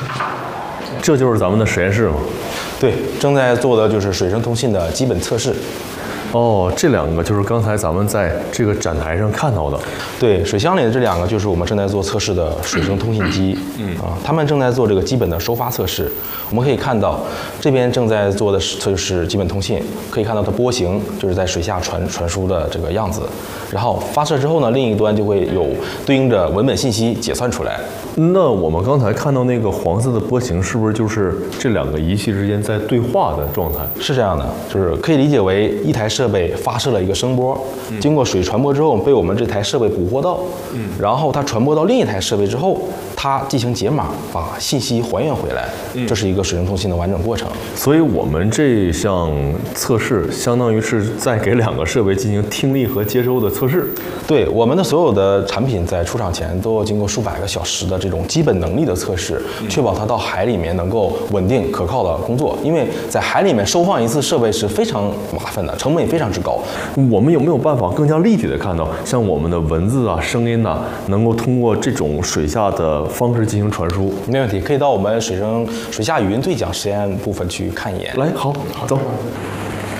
这就是咱们的实验室吗？ 对，正在做的就是水声通信的基本测试。 哦，这两个就是刚才咱们在这个展台上看到的。 对，水箱里的这两个就是我们正在做测试的水声通信机。他们正在做这个基本的收发测试。我们可以看到，这边正在做的就是基本通信，可以看到它波形就是在水下传输的这个样子。然后发射之后呢，另一端就会有对应着文本信息解算出来。 那我们刚才看到那个黄色的波形，是不是就是这两个仪器之间在对话的状态？ 是这样的，就是可以理解为一台设备发射了一个声波，经过水传播之后被我们这台设备捕获到，然后它传播到另一台设备之后，它进行解码，把信息还原回来，这是一个水声通信的完整过程。 所以我们这项测试相当于是在给两个设备进行听力和接收的测试。 对，我们的所有的产品在出厂前都要经过数百个小时的这种基本能力的测试，确保它到海里面能够稳定可靠的工作。因为在海里面收放一次设备是非常麻烦的，成本也非常之高。 我们有没有办法更加立体的看到，像我们的文字啊、声音呐，能够通过这种水下的方式进行传输？ 没问题，可以到我们水下语音对讲实验部分去看一眼。 来，好，走。